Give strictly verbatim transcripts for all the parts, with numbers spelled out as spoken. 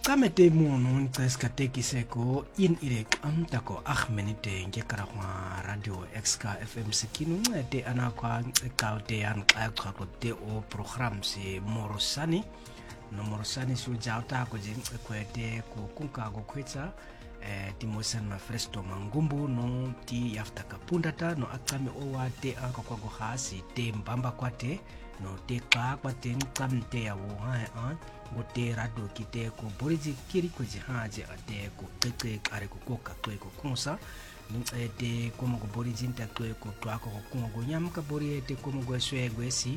Kamete mono tseska tekiseko in irek amtako ahmenite ngekarahwa radio X K F M sikinu ngete anakwa kaute an qaaqote o program si Morosani no Morosani su jauta ko jin kwete ko kunka go kwetsa eh timosan ma fresto mangumbu no ti yaftaka pundata no akame owa te anka kwa go hasi te mbamba kwate no te ka kwate nkamte ya wo ha gote rado kite ko boriji kiri ko jihaje ate ko keke kare ko koka ko ko kunsa nte ko mo boriji nta ko ko twako ko kungo nyamka boriete ko mo gweswe gwesi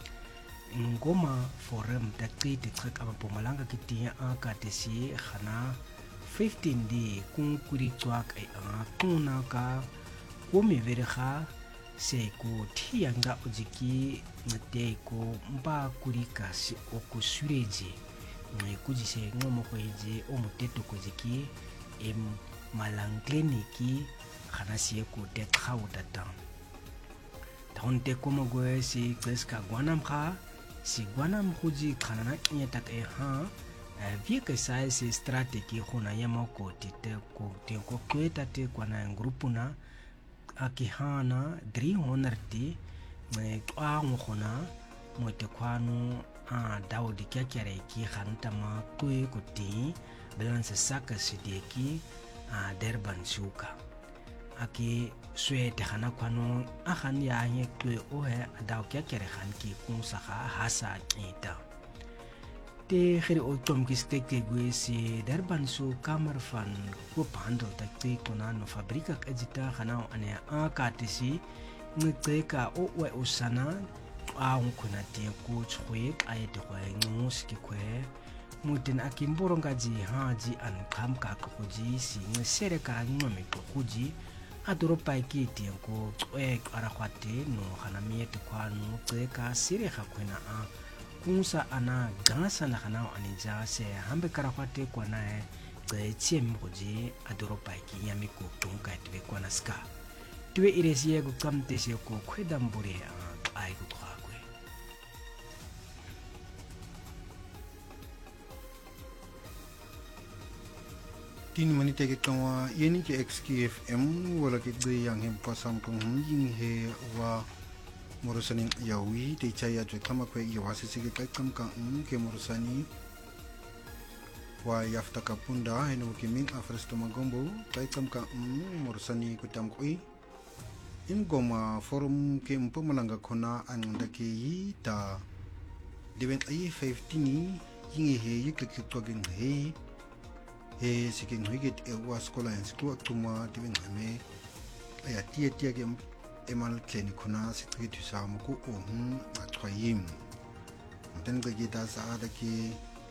ngoma forum takiti trek aba pomalanga kitia akatesi khana fifteen d kun kuri twak e a kuna ka ko mi verha se ko tianga ojiki nte ko mba kurika si okusureji ne kujise ngomo kweje omuteto kujiki em malangleniki khana si ko te khawta ta tonte ko mo gwe si kreska gwanam kha si gwanam khuji khana na nyeta ke ha vie que ça c'est stratégie khona yama ko tite ko te ko kweta te kwana grupuna akihana three hundred me twa ngona mo te kwano a daudi kyakere ki khanta ma kwe ko ti balance saka sideki a derban shuka aki swete khana kwano a khan ya nye kwe o he daw kyakere khan ki kun sakha hasa ita te khiri o tom ki steke gwe si derban su kamar fan ko pando ta te kona no fabrika kajita khana ane a katisi ngceka o we usana a unkuna te ko chwe ayete kwa nguski kwe mutin akimboro ngaji haji an kamka kuji si ngesere ka ngome kuji adoro paiki te ko chwe ara kwate no khana miete kwa no tseka sire khakwena a kunsa ana gasa na kana anija se hambe karakwate kwa nae tse chiem kuji adoro paiki yami ko tunka twe kwa naska twe iresie ko kamte se ko khwedambure a ai ko tin manite ke twa yeni ke X K F M wala ke de yang hem pasam kong ying he wa Morosani yawi te chaya jo kama kwe yawasi sige kai kam ka um ke Morosani wa yafta kapunda heno ke min afresto magombo kai kam ka um Morosani kutam koi in goma forum ke mpo malanga khona an dake yi ta diven ai fifteen ying he yiklik togin he he siking higet e was kola en skua tuma diven hame aya tie tie ke emal kleni kuna sitri tu sa moko ohun atroyim ten ke gita sa da ke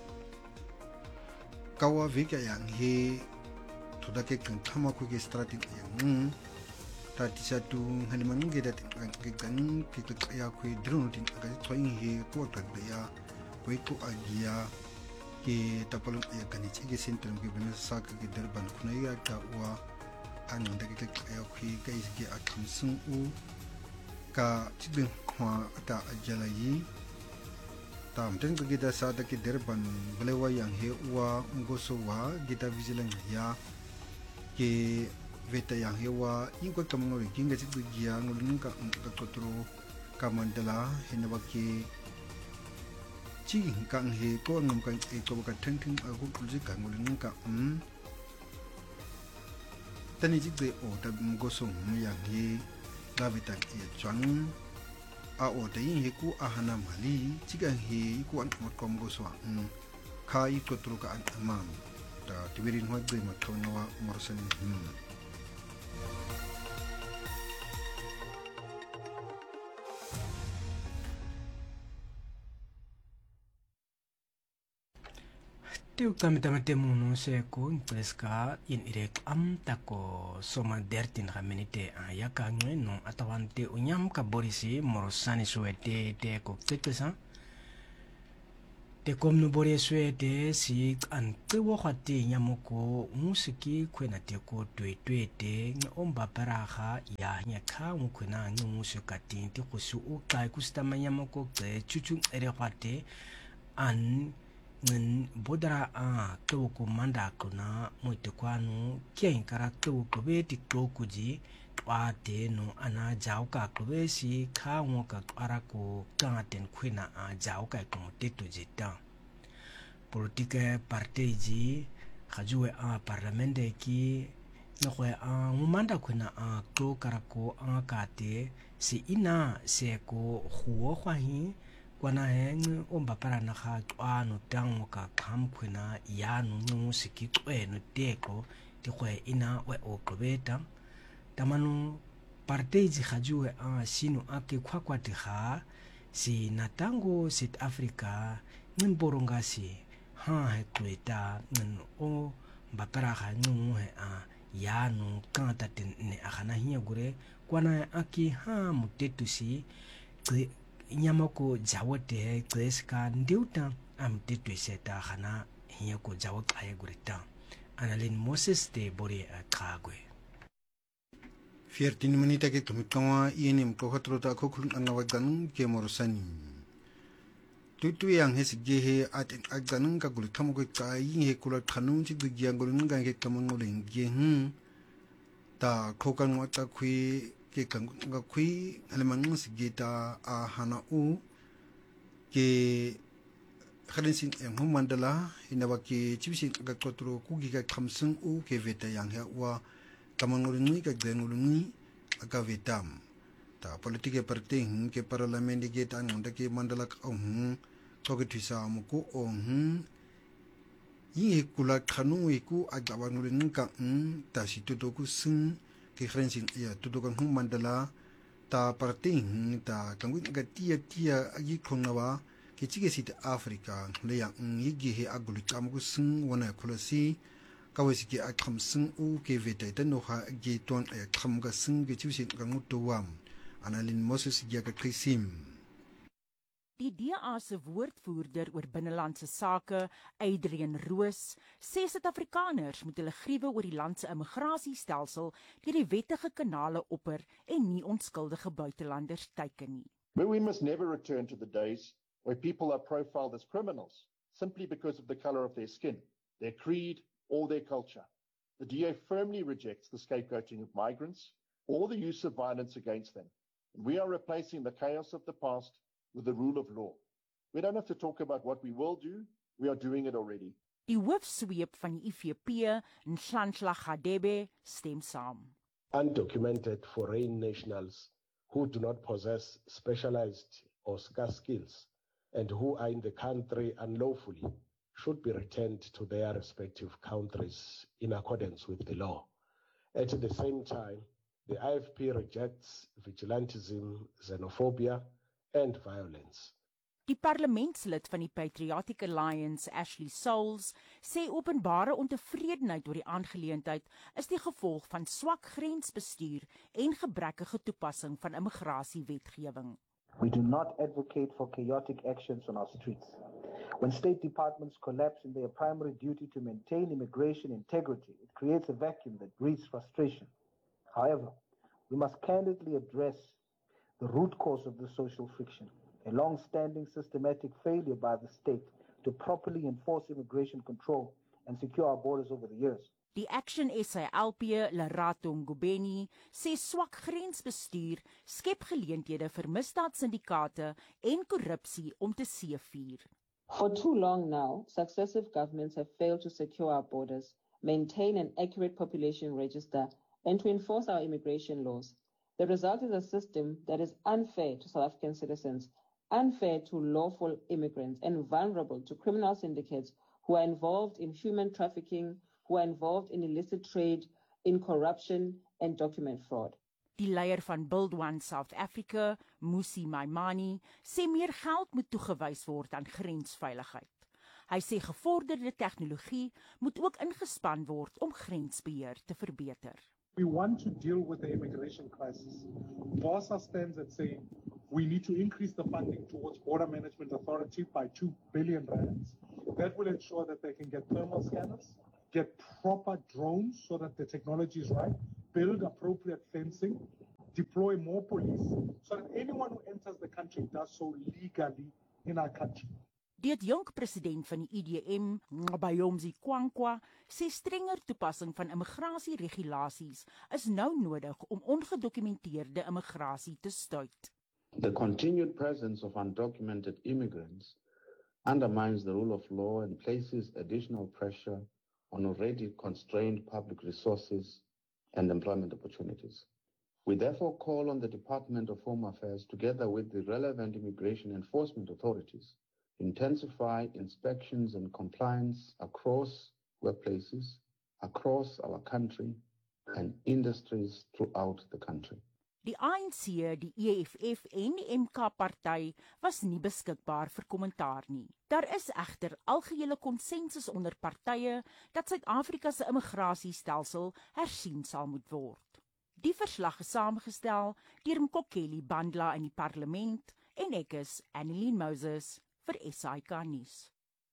kawa vika yang he to da ke kan kama ku ke strategy yang ta ti sa tu haniman ge da ke kan ke ke ya ku drone tin ka troyin he ko ta ya ko ko agia ke tapalum ya kan ci ke sentrum ke bena sa ke derban kuna ya ta wa an da ke ya ku ga isge akan sun u ka tidin kwa ta ajalayi ta mten ke gida sa da ke derban blewa yang he wa ngoso wa gita vigilant ya ke veta yang he wa ingo kamno ri kinga ci giya ngulun ka ka totro kamandala hinaba ke ci kan he ko ngam kan e ko ka tengking aku kulji kan ngulun ka um tani jigbe o da ngoso yang he davita e chang a o de yin he ku a hana mali chigan he ku an mo kom go so um ka i ko tru ka an amam da tibirin ho de ma to no Morosani hmm Teu kami-kami temu se ko preska in irek am tako soma dertin kamenite ya ka no atawante unyam ka borisi Morosani suete te ko tekesa te kom no bori suete si an te wo khati nyamoko musiki kwena te ko twe twe te omba paraha ya nya ka kwena nyu musika tin te ko su u kai kustama nyamoko te chuchu ere khate an ngin bodara a to ko manda ko na moite kwanu kien kara to ko be ti to ku ji twa te no ana jaw ka ko be si kha ngo ka ara ko ka ten khwina a jaw ka ko te to ji ta politique parti ji khajue a parlamente ki no khwe a manda khwina a to kara ko a ka te si ina se ko khuo khwa hi kwana heng o mbapara na ga tswano tango ka khamkhwena yanu ngu sikitwe no teko ti khwe ina we o kobeta tamanu parteji khajue a sino ake khwakwa ti kha si natango South Africa ngimboronga si ha he kweta ngin o mbapara ga ngu he a yanu kanta tin ne agana hiya gure kwana aki ha mutetusi inyama ko jawote kleska ndiuta am tetweseta khana hiya ko jawot ay gurita analin Moses te bori akagwe veertien minute ke tumikawa yeni mkokotro ta kokulun anawagan ke morosani tutu yang hesgehe at agdan ka gulitamo ko kai he kula thanu chi gyangolun ga ke kamangoleng ge hm ta khokan wata khui ke kanga khui alemang sigeta a hana u ke khalensin em humandala inawa ke chibisin ga kotro ku gi ga khamsung u ke veta yang ha wa kamangolungi ka gdenulungi aka vetam ta politike parti ke parliament ge ta ngonda ke mandala ka hm to ke thisa mu ko hm yi kula khanu iku agawangulungi ka hm ta situto ku sung ke khalensin ya tuto kan hum mandala ta parti ta kangwi ga tia tia agi khongawa ke chige sit africa le yang yi ge he agulu cham ku sung wana khulasi kawesi ke akham sung u ke veta ta no ha ge ton a kham ga sung ge chisin ga mutuwam analin Moses ge ga krisim. Die D A se woordvoerder oor binnelandse sake, Adrian Roos, sê Suid-Afrikaners moet hulle griewe oor die land se immigrasiestelsel deur die wettige kanale opper en nie onskuldige buitelanders teiken nie. But we must never return to the days where people are profiled as criminals simply because of the color of their skin, their creed, or their culture. The D A firmly rejects the scapegoating of migrants or the use of violence against them. We are replacing the chaos of the past with the rule of law. We don't have to talk about what we will do, we are doing it already. Die hoofsweep van die I V P, Nhlanhla Radebe, stem saam. Undocumented foreign nationals who do not possess specialized or scarce skills and who are in the country unlawfully should be returned to their respective countries in accordance with the law. At the same time, the I F P rejects vigilantism, xenophobia, and violence. Die parlementslid van die Patriotic Alliance, Ashley Souls, sê openbare ontevredenheid oor die aangeleentheid is die gevolg van swak grensbestuur en gebrekkige toepassing van immigrasiewetgewing. We do not advocate for chaotic actions on our streets. When state departments collapse in their primary duty to maintain immigration integrity, it creates a vacuum that breeds frustration. However, we must candidly address the root cause of the social friction, a long-standing systematic failure by the state to properly enforce immigration control and secure our borders over the years. Die Action S A L P, Lerato Ngubeni, sê swak grensbestuur skep geleenthede vir misdaadsyndikaate en korrupsie om te seevier. For too long now, successive governments have failed to secure our borders, maintain an accurate population register, and to enforce our immigration laws. The result is a system that is unfair to South African citizens, unfair to lawful immigrants, and vulnerable to criminal syndicates who are involved in human trafficking, who are involved in illicit trade, in corruption, and document fraud. Die leier van Build One South Africa, Musi Maimane, sê meer geld moet toegewys word aan grensveiligheid. Hy sê gevorderde tegnologie moet ook ingespan word om grensbeheer te verbeter. We want to deal with the immigration crisis. BOSA stands at saying we need to increase the funding towards Border Management Authority by two billion rands. That will ensure that they can get thermal scanners, get proper drones so that the technology is right, build appropriate fencing, deploy more police, so that anyone who enters the country does so legally in our country. Die adjunkpresident van die I D M, Bayomzi Kwankwa, sê strenger toepassing van immigrasieregulasies is nou nodig om ongedokumenteerde immigrasie te stuit. The continued presence of undocumented immigrants undermines the rule of law and places additional pressure on already constrained public resources and employment opportunities. We therefore call on the Department of Home Affairs, together with the relevant immigration enforcement authorities, to intensify inspections and compliance across workplaces, across our country, and industries throughout the country. Die A N C, die E F F en die M K-party was nie beskikbaar vir kommentaar nie. Daar is egter algehele konsensus onder partye dat Suid-Afrika se immigrasiestelsel hersien sal moet word. Die verslag is saamgestel deur Mkokeli Bandla in die parlement en ek is Annelien Moses vir S A I K nuus.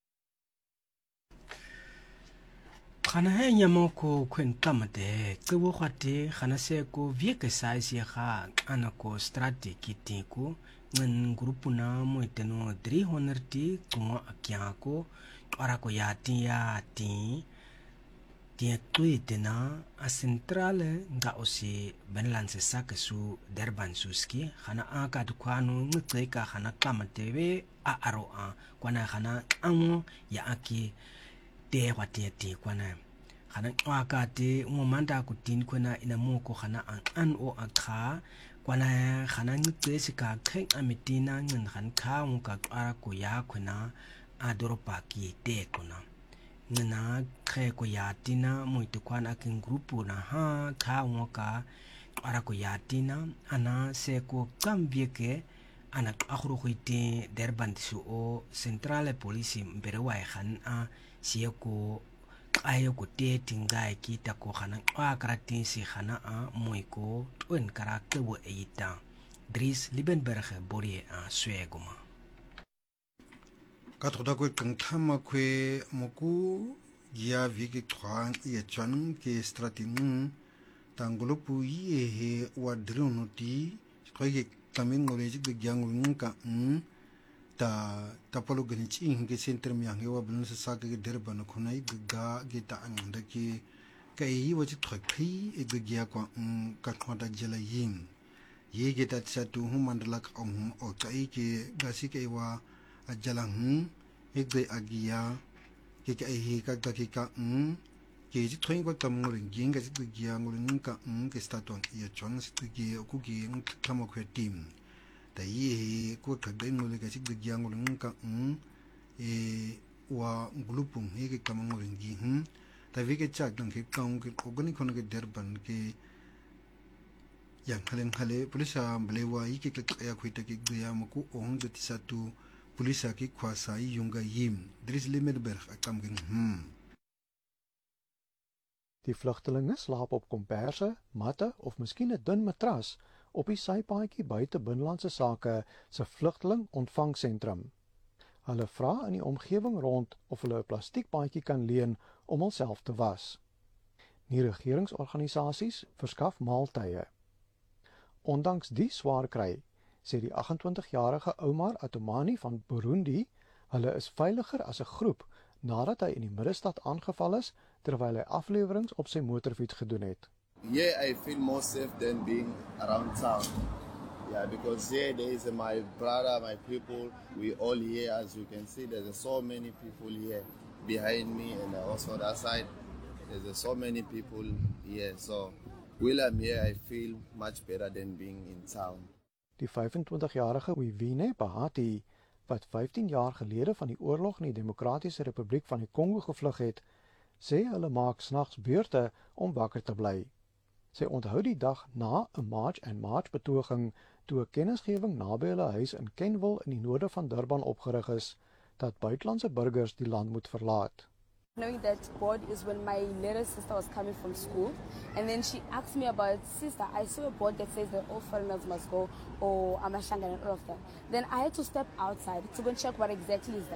Gana he nyamoko kwentamate tsiwo khate gana se ko vieke size ga ana ko strategy tiko ngin grupu na mo iteno three hundred ti tuma akyako ara ko yati ya ti ti tuitena a centrale nga osi benlance sakesu Durban suski gana aka dukwano ngitseka gana kamatebe a aro a kwana gana amo ya aki te wate te kwana gana waka te ngomanda ku tin kwana ina moko gana an o akha kwana gana ngitse ka khen amitina ngin khan kha muka qara ko ya khona a doropa ki te kona ngina khe ko ya tina moite kwana kin grupu na ha kha ngoka qara ko ya tina ana se ko kambieke ana akhuru khite Durban su o centrale police mberewa khan a sieko ayo ko te tinga ki ta ko khana a kratin si khana a moiko twen karakter wo eita Dries Liebenberg borie a swegoma ka thoda ko kangthama kwe moku ya vike twang ye chan ke strategy tangolopu ye he wa dronuti ko ye kamen ngore jik de gyangul ka ta tapalo ganichi hinge center mi hange wa bulun sa ke Durban khunai ga ge ta angda ke kai wa chi thakhi e de gya kwa ka khota jela yin ye ge ta cha tu hu mandala ka om o kai ke gasi ke wa ajala hu e de agia ke ke hi ka ta ke ka um ke ji thoin ko tam ngor ngin ga ji de gya ngor nin ka um ke staton ye chon se ge ku ge kama khwe team ta yi ko ka de ngol ga sig de gyangol nka um e wa grupu he ke kama ngol ngi hm ta vi ke chak dang ke kaung ke ogani khon ke Durban ke yang khalen khale polisa blewa yi ke ke ya khwita ke gya mo ko ong de tisatu polisa ke khwasa yi yunga yim Dries Liebenberg akam ging hm Die vlugtelinge slaap op komperse, matte of miskien 'n dun matras op die sypaadjie buite binnelandse sake se vlugteling ontvangsentrum. Hulle vra in die omgewing rond of hulle 'n plastiekpaadjie kan leen om hulself te was. Nie regeringsorganisasies verskaf maaltye. Ondanks die swaar kry, sê die agt-en-twintig-jarige Omar Atomani van Burundi, hulle is veiliger as 'n groep nadat hy in die middestad aangeval is terwyl hy afleweringe op sy motorfiets gedoen het. Yeah, I feel more safe than being around town. Yeah, because here there is my brother, my people, we all here, as you can see, there's so many people here behind me, and also that side, there's so many people here. So, while I'm here, I feel much better than being in town. Die vyf-en-twintig-jarige Wivine Bahati, wat vyftien jaar gelede van die oorlog in die Demokratiese Republiek van die Kongo gevlug het, sê hulle maak snags beurte om wakker te bly. Sy onthou die dag na 'n March and March betoging toe 'n kennisgewing naby hulle huis in Kenville in die noorde van Durban opgerig is dat buitelandse burgers die land moet verlaat. Knowing that board is when my little sister was coming from school, and then she asked me about, sister, I saw a board that says that all foreigners must go, or Amashanga and all of that. Then I had to step outside to go and check what exactly is that.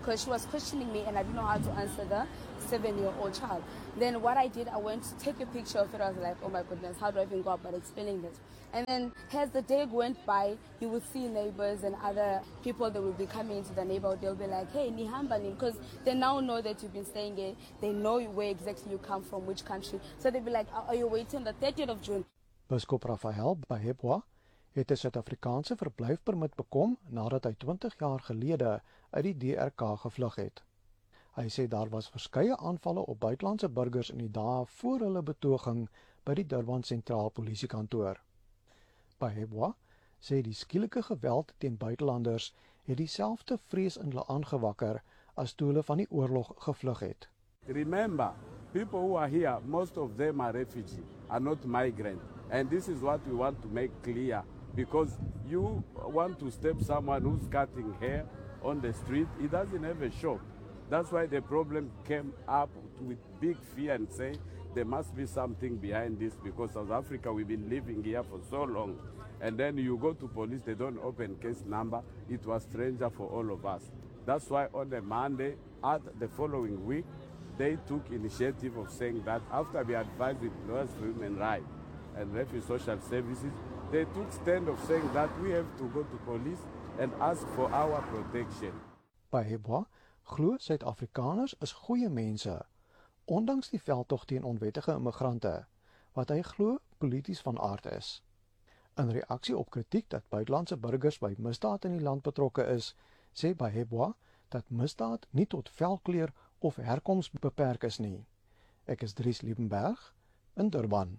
because she was questioning me and I didn't know how to answer the seven-year-old child. Then what I did, I went to take a picture of it. I was like, oh my goodness, how do I even go about explaining this? And then as the day went by, you would see neighbors and other people that would be coming into the neighborhood. They'll be like, hey, Nihamba, because they now know that you've been staying here. They know where exactly you come from, which country. So they'll be like, are you waiting on the thirtieth of June? Biskop Raphael Bahebwa het 'n Suid-Afrikaanse verblyfpermit bekom nadat hy twintig jaar gelede uit die D R K gevlug het. Hy sê daar was verskeie aanvalle op buitelandse burgers in die dae voor hulle betoging by die Durban Sentraal Polisiekantoor. Bahebwa sê die skielike geweld teen buitelanders het dieselfde vrees in hulle aangewakker as toe hulle van die oorlog gevlug het. Remember, people who are here, most of them are refugees, are not migrants. And this is what we want to make clear, because you want to step someone who's cutting hair on the street, he doesn't have a shop. That's why the problem came up with big fear and say there must be something behind this, because South Africa, we've been living here for so long. And then you go to police, they don't open case number. It was stranger for all of us. That's why on the Monday, at the following week, they took initiative of saying that after we advised with lawyers for human rights and refugee social services, they took stand of saying that we have to go to police and ask for our protection. Bahebwa glo Suid-Afrikaners is goeie mense, ondanks die veldtog teen onwettige immigrante, wat hy glo polities van aard is. In reaksie op kritiek dat buitelandse burgers by misdaad in die land betrokke is, sê Bahebwa dat misdaad nie tot velkleur of herkoms beperk is nie. Ek is Dries Liebenberg in Durban.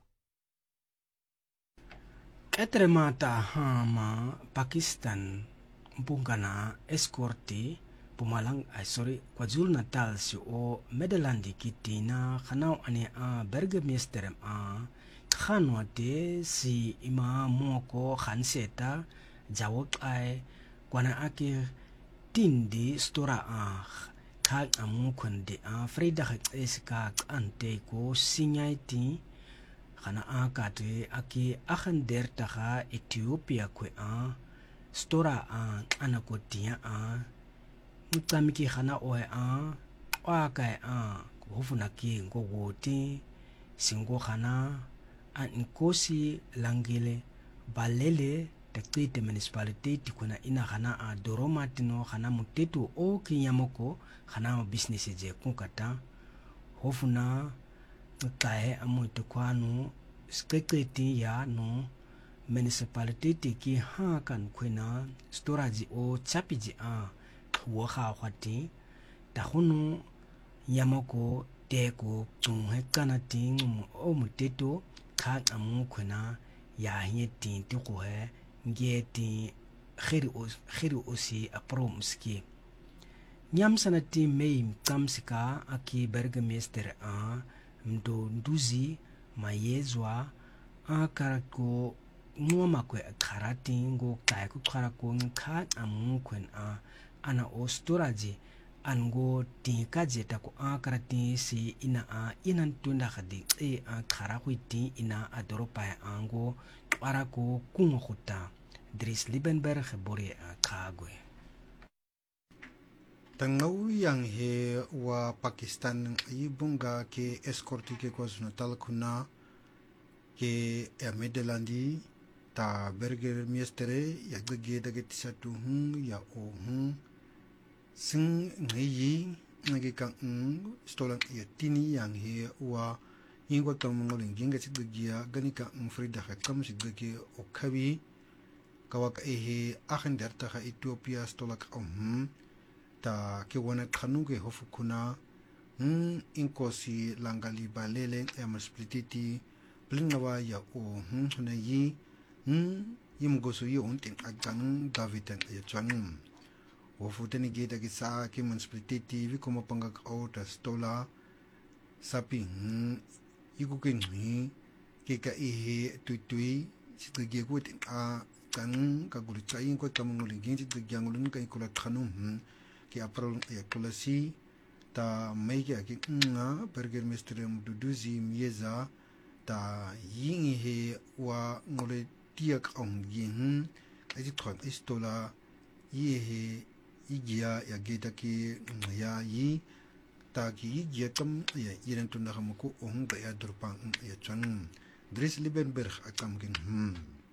Etremata hama Pakistan mpungana escorti Pumalang ay sorry KwaZulu Natal si o Medellandi kitina khanao ane a burgemeester a khanwa de si ima moko khanseta jawok ay kwana ake tindi stora a khag amu khonde a freda eska ante ko sinyaiti khana a kate ake akhanderta Ethiopia kwe a stora a anakotia a mutsamiki khana oe a wa kai a hofuna ki ngogoti singo khana an inkosi langile balele takite municipality tikuna ina khana a doromatino khana mutetu o kinyamoko khana business je kunkata hofuna kae amoto kwanu skeketi ya no municipality tiki ha kan kwena storage o chapiji a wo kha khwati ta khunu yamoko teko tunghe kana ting o muteto kha amu khona ya hieti ti ko he ngeti khiri o khiri o si apromski nyam sanati mei tsamsika aki burgemeester a mdo nduzi mayezwa a karako ngoma kwe kharati ngo kai ku khara ko ngkha amu khwen a ana o storage ango tika jeta ko akarati si ina a inan tunda khadi e a khara khwiti ina adoropa ango twara ko kunguta Dries Liebenberg bore a khagwe tangau yang he wa Pakistan ibunga ke escort ke KwaZulu Natal kuna ke e Medelandi ta burgemeester ya gege daga tisatu hun ya o hun sing ngi ngi kan stolan ya tini yang he wa ingwa kamngol nginga siggia ganika mfrida hakam sigge o kabi kawak ehe akhender ta Ethiopia stolak um ta ke wana khanu ke hofukuna hm inkosi langali balele ya masplititi blingawa ya o hm huna yi hm yimgoso yi untin agang davitan ya changum wofuteni geta ki sa ki municipality vi como panga outa stola sapi hm iku ke ngi ke ka ehe tuitui sigge ko tin a kan ka guri chain ko kamngol ngi sigge ngulun ka ikula khanum hm ki aprol ya kulasi ta meiga ki nga burgemeester mduduzi mieza ta yingi he wa ngole tiak ong yin aji thon istola ye he igia ya geta ki ya yi ta ki igia kam ya iren tunda hamko on ga ya durpang ya chan Dries Liebenberg akam kin hmm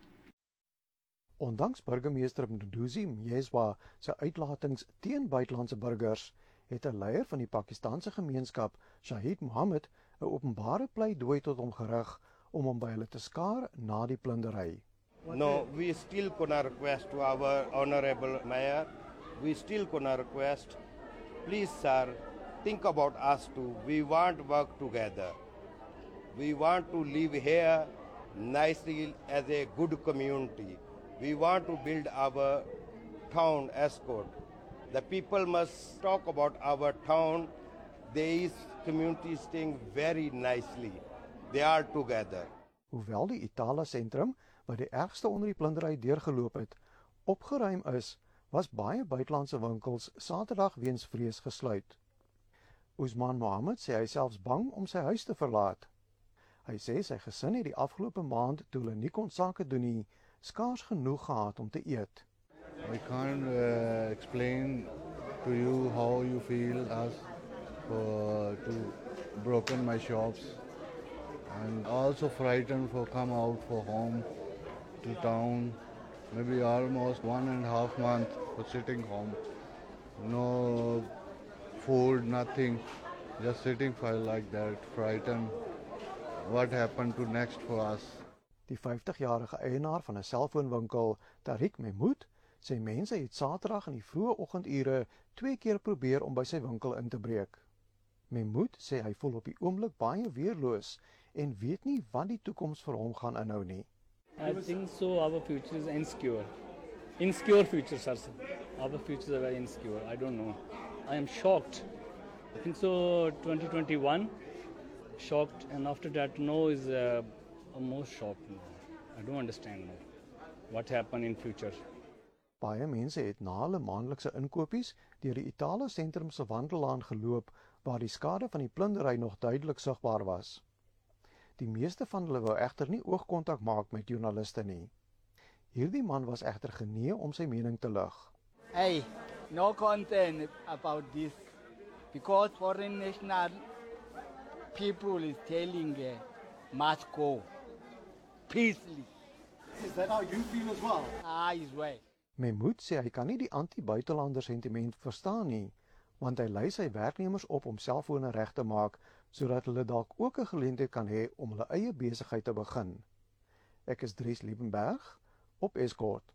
Ondanks burgemeester Mduduzi Mjezwa se uitlatings teen buitelandse burgers, het 'n leier van die Pakistaanse gemeenskap, Shahid Mohammed, 'n openbare pleidooi tot hom gerig om hom by hulle te skaar na die plundery. No, we still gonna request to our honorable mayor, we still gonna request, please sir, think about us too. We want to work together. We want to live here nicely as a good community. We want to build our town Escourt. The people must talk about our town. There is community staying very nicely. They are together. Hoewel die Itala sentrum, wat die ergste onder die plundery deurgeloop het, opgeruim is, was baie buitelandse winkels Saterdag weens vrees gesluit. Usman Mohammed sê hy selfs bang om sy huis te verlaat. Hy sê sy gesin het die afgelope maand, toe hulle nie kon sake doen nie, skaars genoeg gehad om te eet. I can't uh, explain to you how you feel as for to broken my shops, and also frightened for come out for home to town, maybe almost one and a half month for sitting home, no food, nothing, just sitting for like that, frightened what happened to next for us. Die vyftigjarige eienaar van 'n selfoonwinkel, Tariq Mehmood, sê mense het Saterdag in die vroeë oggendure twee keer probeer om by sy winkel in te breek. Mehmood sê hy voel op die oomblik baie weerloos en weet nie wat die toekoms vir hom gaan inhou nie. I think so our future is insecure. Insecure future, sir. Our futures are very insecure. I don't know. I am shocked. I think so twenty twenty-one, shocked, and after that no is uh, almost shocked. I don't understand now what happened in future. Baie mense het na hulle maandelikse inkopies deur die Itala sentrum se wandellaan geloop waar die skade van die plundery nog duidelik sigbaar was. Die meeste van hulle wou egter nie oogkontak maak met joernaliste nie. Hierdie man was egter genee om sy mening te lig. Hey, no content about this because foreign national people is telling uh, must go peacefully. Is that how you feel as well? Ah, is way. Mehmood sê hy kan nie die anti-buitelander sentiment verstaan nie, want hy lei sy werknemers op om selfone reg te maak, sodat hulle dalk ook 'n geleentheid kan hê om hulle eie besigheid te begin. Ek is Dries Liebenberg op Escourt.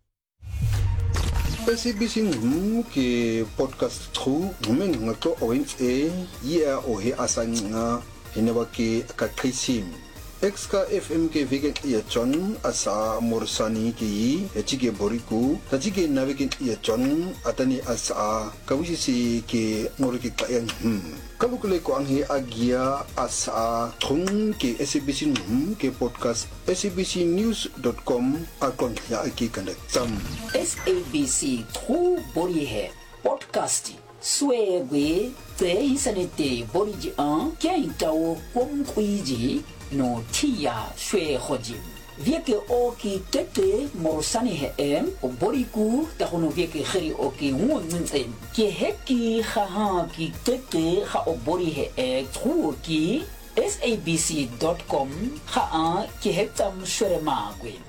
S A B C Ngum ke podcast tru ngumen ngato owens e ya o he asanga hinaba ke kakrisim Exka F M ke vegan ya chon asa morsani ki echige boriku tajige navigen ya chon atani asa kawisi ke moriki kayan hmm kalukule ko anghi agia asa thung ke S A B C Ngum ke podcast s a b c news dot com akon ya ki kandak sam S A B C tru bori he podcast swegwe te isanete boriji an kyaitao komkwiji no tia shwe khojim vieke oki tete morsani he em o boriku ta hono vieke khiri oki ngunzen ke heki kha ki tete kha o bori he e tru ki s a b c dot com kha a ki hetam shwe magwe